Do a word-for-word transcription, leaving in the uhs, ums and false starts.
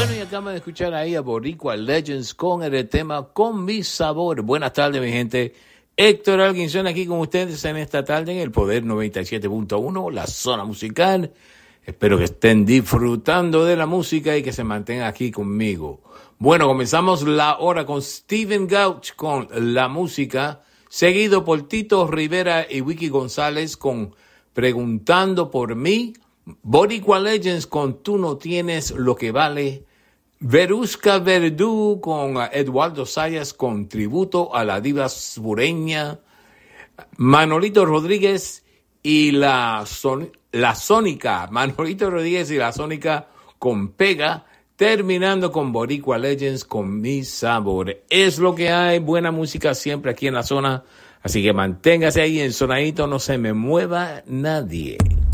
Bueno, y acabamos de escuchar ahí a Boricua Legends con el tema Con Mi Sabor. Buenas tardes, mi gente. Héctor Alguinson aquí con ustedes en esta tarde en el Poder noventa y siete punto uno, la zona musical. Espero que estén disfrutando de la música y que se mantengan aquí conmigo. Bueno, comenzamos la hora con Steven Gauch con la música, seguido por Tito Rivera y Vicky González con Preguntando por mí. Boricua Legends con Tú no tienes lo que vale. Verusca Verdú con Eduardo Sayas con Tributo a la diva sureña. Manolito Rodríguez y la, son, la Sónica. Manolito Rodríguez y la Sónica con Pega. Terminando con Boricua Legends con Mi Sabor. Es lo que hay. Buena música siempre aquí en la zona. Así que manténgase ahí en Sonadito. No se me mueva nadie.